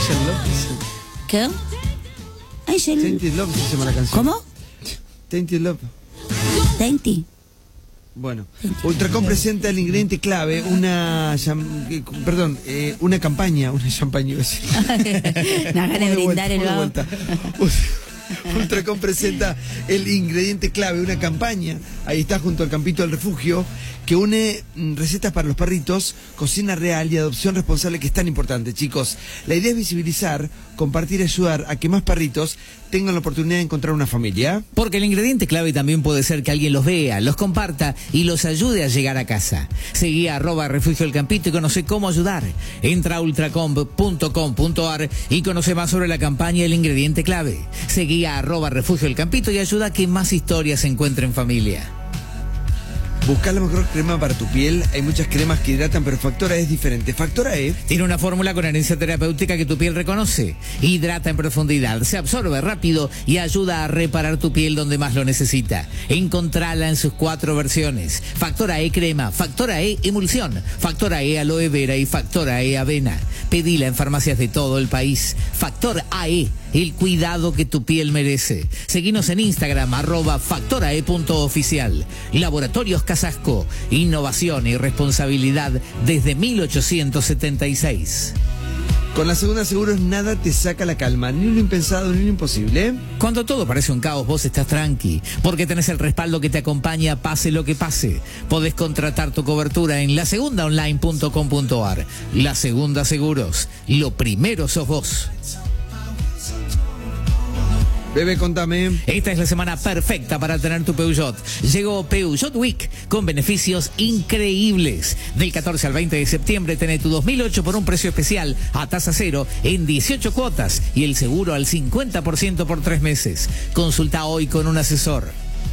Angel Love dice. ¿Qué? Angel. Tainted Love se llama la canción. ¿Cómo? Tainted Love. Dainty. Bueno, Ultracom presenta el ingrediente clave, una campaña, una champaña. Una gana de brindar el vago. Ultracom presenta el ingrediente clave, una campaña, ahí está junto al Campito del Refugio, que une recetas para los perritos, cocina real y adopción responsable, que es tan importante, chicos. La idea es visibilizar, compartir y ayudar a que más perritos tengan la oportunidad de encontrar una familia. Porque el ingrediente clave también puede ser que alguien los vea, los comparta y los ayude a llegar a casa. Seguí a @refugio el Campito y conoce cómo ayudar. Entra a ultracom.com.ar y conoce más sobre la campaña El ingrediente clave. Seguí a @refugio el Campito y ayuda a que más historias se encuentren en familia. Busca la mejor crema para tu piel. Hay muchas cremas que hidratan, pero Factora E es diferente. Factora E tiene una fórmula con herencia terapéutica que tu piel reconoce. Hidrata en profundidad, se absorbe rápido y ayuda a reparar tu piel donde más lo necesita. Encontrala en sus 4 versiones. Factora E crema, Factora E emulsión, Factora E aloe vera y Factora E avena. Pedila en farmacias de todo el país. Factor AE, el cuidado que tu piel merece. Seguinos en Instagram @factorae.oficial. Laboratorios Casasco, innovación y responsabilidad desde 1876. Con la Segunda Seguros nada te saca la calma, ni lo impensado ni lo imposible. Cuando todo parece un caos, vos estás tranqui, porque tenés el respaldo que te acompaña pase lo que pase. Podés contratar tu cobertura en lasegundaonline.com.ar. La Segunda Seguros, lo primero sos vos. Bebe, contame. Esta es la semana perfecta para tener tu Peugeot. Llegó Peugeot Week con beneficios increíbles. Del 14 al 20 de septiembre tenés tu 2008 por un precio especial a tasa cero en 18 cuotas y el seguro al 50% por 3 meses. Consulta hoy con un asesor.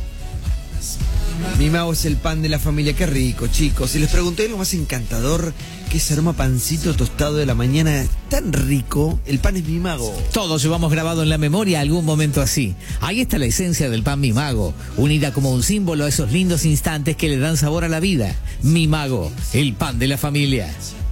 Mi Mago es el pan de la familia, qué rico, chicos. Y les pregunté lo más encantador, que ese aroma pancito tostado de la mañana, tan rico. El pan es Mi Mago. Todos llevamos grabado en la memoria algún momento así. Ahí está la esencia del pan Mi Mago, unida como un símbolo a esos lindos instantes que le dan sabor a la vida. Mi Mago, el pan de la familia.